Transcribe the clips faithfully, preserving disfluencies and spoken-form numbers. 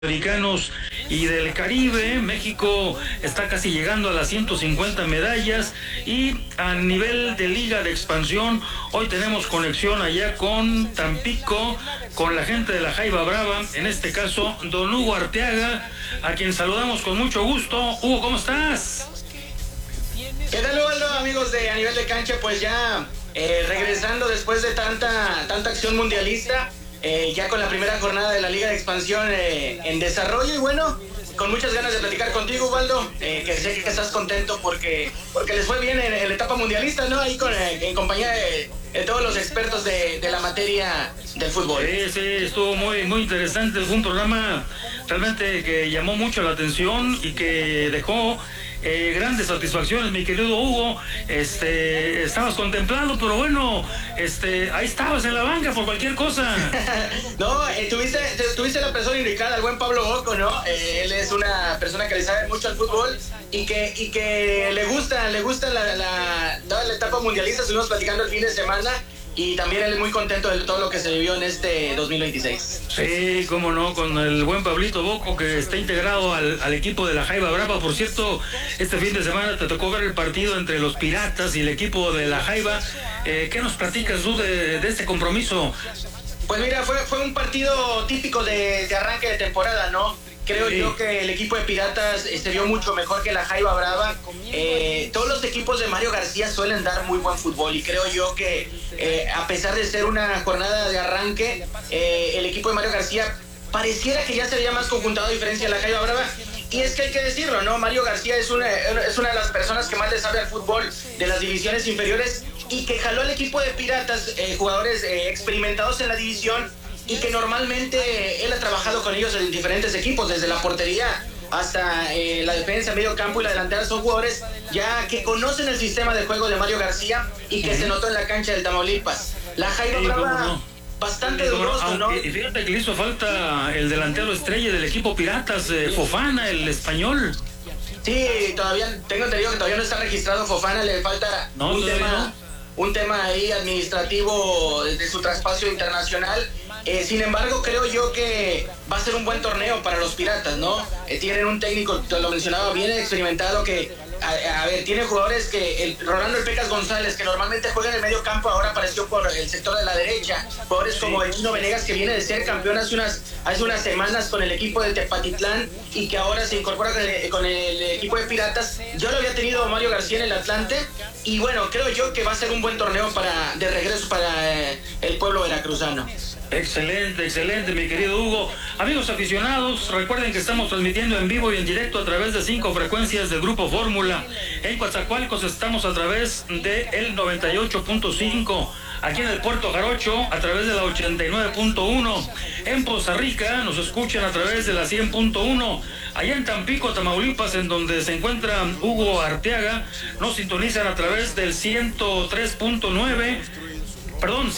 Americanos y del Caribe. México está casi llegando a las ciento cincuenta medallas, y a nivel de liga de expansión hoy tenemos conexión allá con Tampico, con la gente de la Jaiba Brava, en este caso don Hugo Arteaga, a quien saludamos con mucho gusto. Hugo, ¿cómo estás? ¿Qué tal, Ubaldo? Amigos de A Nivel de Cancha, pues ya eh, regresando después de tanta, tanta acción mundialista, Eh, ya con la primera jornada de la Liga de Expansión eh, en desarrollo, y bueno, con muchas ganas de platicar contigo, Ubaldo, eh, que sé que estás contento porque porque les fue bien en, en la etapa mundialista, ¿no? Ahí con, eh, en compañía de, de todos los expertos de, de la materia del fútbol. Sí, sí, estuvo muy, muy interesante. Fue un programa realmente que llamó mucho la atención y que dejó Eh, grandes satisfacciones, mi querido Hugo. Este, estabas contemplado, pero bueno, este, ahí estabas en la banca por cualquier cosa. No, eh, tuviste, tuviste la persona indicada, el buen Pablo Bocco, ¿no? Eh, él es una persona que le sabe mucho al fútbol y que, y que le gusta, le gusta la, la, toda la etapa mundialista. Estuvimos platicando el fin de semana y también él es muy contento de todo lo que se vivió en este dos mil veintiséis. Sí, cómo no, con el buen Pablito Bocco, que está integrado al, al equipo de la Jaiba Brava. Por cierto, este fin de semana te tocó ver el partido entre los Piratas y el equipo de la Jaiba. Eh, ¿Qué nos platicas tú de, de este compromiso? Pues mira, fue, fue un partido típico de, de arranque de temporada, ¿no? Creo sí. yo que el equipo de Piratas se vio mucho mejor que la Jaiba Brava. Eh, todos los equipos de Mario García suelen dar muy buen fútbol, y creo yo que eh, a pesar de ser una jornada de arranque, eh, el equipo de Mario García pareciera que ya se veía más conjuntado, a diferencia de la Jaiba Brava. Y es que hay que decirlo, ¿no? Mario García es una, es una de las personas que más le sabe al fútbol de las divisiones inferiores, y que jaló al equipo de Piratas eh, jugadores eh, experimentados en la división, y que normalmente él ha trabajado con ellos en diferentes equipos, desde la portería hasta eh, la defensa, medio campo y la delantera. Son jugadores ya que conocen el sistema de juego de Mario García y que uh-huh. se notó en la cancha del Tamaulipas. La Jaiba sí, Brava, no. bastante dudoso, ¿no? Y fíjate que le hizo falta el delantero estrella del equipo Piratas, eh, Fofana, el español. Sí, todavía tengo entendido que todavía no está registrado Fofana, le falta no, un tema... No. un tema ahí administrativo de su traspaso internacional. Eh, sin embargo, creo yo que va a ser un buen torneo para los Piratas, ¿no? Eh, tienen un técnico, te lo mencionaba, bien experimentado, que, a, a ver, tiene jugadores que, el, Rolando El Pecas González, que normalmente juega en el medio campo, ahora apareció por el sector de la derecha. Jugadores sí. como el Chino Venegas, que viene de ser campeón hace unas, hace unas semanas con el equipo del Tepatitlán, y que ahora se incorpora con el, con el equipo de Piratas. Yo lo había tenido Mario García en el Atlante, y bueno, creo yo que va a ser un buen torneo para de regreso para eh, el pueblo veracruzano. Excelente, excelente, mi querido Hugo. Amigos aficionados, recuerden que estamos transmitiendo en vivo y en directo a través de cinco frecuencias del Grupo Fórmula. En Coatzacoalcos estamos a través de el noventa y ocho punto cinco. Aquí en el Puerto Jarocho a través de la ochenta y nueve punto uno. En Poza Rica nos escuchan a través de la cien punto uno. Allá en Tampico, Tamaulipas, en donde se encuentra Hugo Arteaga, nos sintonizan a través del ciento tres punto nueve. Perdón,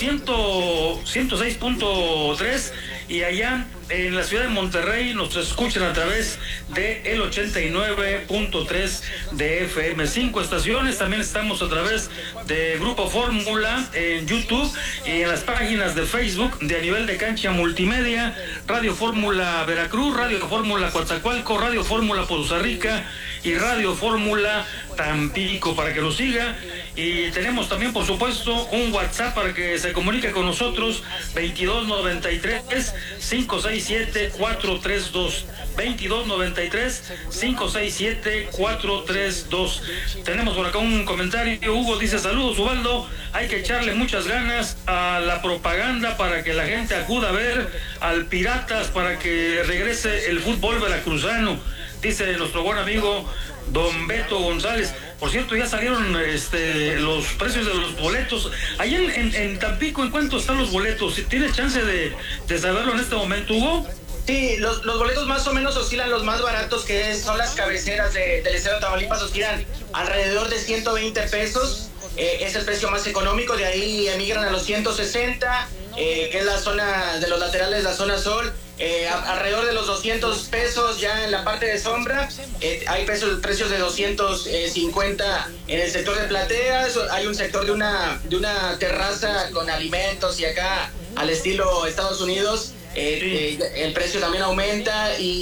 ciento seis punto tres, y allá en la ciudad de Monterrey nos escuchan a través de el ochenta y nueve punto tres de F M. Cinco estaciones. También estamos a través de Grupo Fórmula en YouTube y en las páginas de Facebook de A Nivel de Cancha Multimedia, Radio Fórmula Veracruz, Radio Fórmula Coatzacoalcos, Radio Fórmula Poza Rica y Radio Fórmula Tampico, para que lo siga. Y tenemos también, por supuesto, un WhatsApp para que se comunique con nosotros, veintidós noventa y tres, cinco seis siete, cuatro tres dos. veintidós noventa y tres, cinco seis siete, cuatro tres dos. Tenemos por acá un comentario. Hugo dice: saludos, Ubaldo, hay que echarle muchas ganas a la propaganda para que la gente acuda a ver al Piratas, para que regrese el fútbol veracruzano, dice nuestro buen amigo don Beto González. Por cierto, ya salieron este, los precios de los boletos. Allá en, en, en Tampico, ¿en cuánto están los boletos? ¿Tienes chance de, de saberlo en este momento, Hugo? Sí, los, los boletos más o menos oscilan, los más baratos, que son las cabeceras de, del Estadio de Tamaulipas, oscilan alrededor de ciento veinte pesos. Eh, es el precio más económico. De ahí emigran a los ciento sesenta, eh, que es la zona de los laterales, la zona sol. Eh, a, alrededor de los doscientos pesos ya en la parte de sombra. Eh, hay pesos, precios de doscientos cincuenta en el sector de plateas. Hay un sector de una, de una terraza con alimentos y acá al estilo Estados Unidos eh, sí. eh, el precio también aumenta y